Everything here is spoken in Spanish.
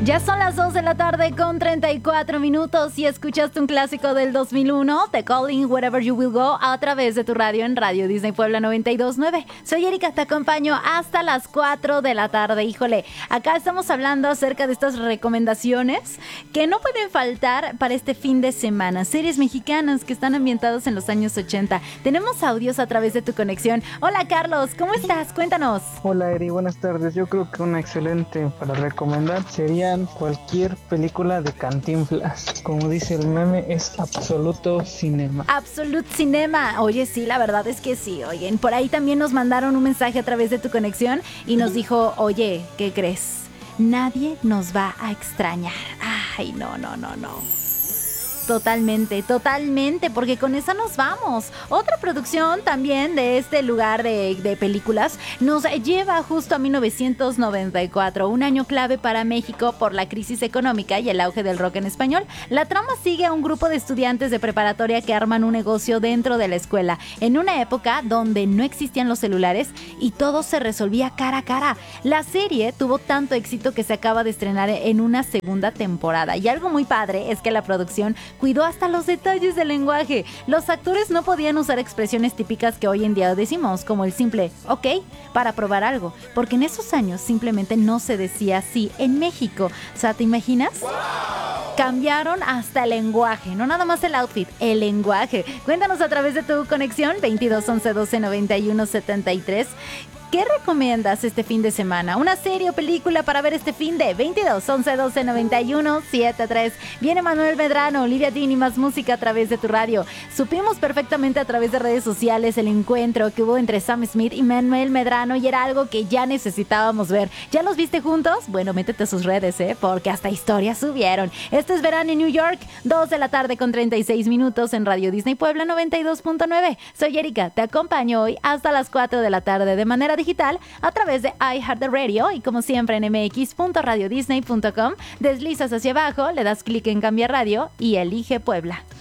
Ya son las 2 de la tarde con 34 minutos y escuchaste un clásico del 2001, The Calling Wherever You Will Go, a través de tu radio en Radio Disney Puebla 92.9. Soy Erika, te acompaño hasta las 4 de la tarde. Híjole, acá estamos hablando acerca de estas recomendaciones que no pueden faltar para este fin de semana. Series mexicanas que están ambientadas en los años 80. Tenemos audios a través de tu conexión. Hola Carlos, ¿cómo estás? Cuéntanos. Hola Eri, buenas tardes. Yo creo que una excelente para recomendar serían cualquier película de Cantinflas. Como dice el meme, es absoluto cinema. Absolute Cinema. Oye, sí, la verdad es que sí. Oye, por ahí también nos mandaron un mensaje a través de tu conexión y nos dijo, oye, ¿qué crees? Nadie nos va a extrañar. Ay, no. Totalmente, porque con esa nos vamos. Otra producción también de este lugar de películas nos lleva justo a 1994, un año clave para México por la crisis económica y el auge del rock en español. La trama sigue a un grupo de estudiantes de preparatoria que arman un negocio dentro de la escuela, en una época donde no existían los celulares y todo se resolvía cara a cara. La serie tuvo tanto éxito que se acaba de estrenar en una segunda temporada, y algo muy padre es que la producción cuidó hasta los detalles del lenguaje. Los actores no podían usar expresiones típicas que hoy en día decimos, como el simple ok para probar algo, porque en esos años simplemente no se decía así en México. O sea, ¿te imaginas? ¡Wow! Cambiaron hasta el lenguaje, no nada más el outfit, el lenguaje. Cuéntanos a través de tu conexión 22 11 12 91 73. ¿Qué recomiendas este fin de semana? ¿Una serie o película para ver este fin de 22 11 12 91 73? Viene Manuel Medrano, Olivia Dean y más música a través de tu radio. Supimos perfectamente a través de redes sociales el encuentro que hubo entre Sam Smith y Manuel Medrano y era algo que ya necesitábamos ver. ¿Ya los viste juntos? Bueno, métete a sus redes, porque hasta historias subieron. Esto es Verano en New York, 2 de la tarde con 36 minutos en Radio Disney Puebla 92.9. Soy Erika, te acompaño hoy hasta las 4 de la tarde de manera digital a través de iHeartRadio y como siempre en mx.radiodisney.com, deslizas hacia abajo, le das clic en cambiar radio y elige Puebla.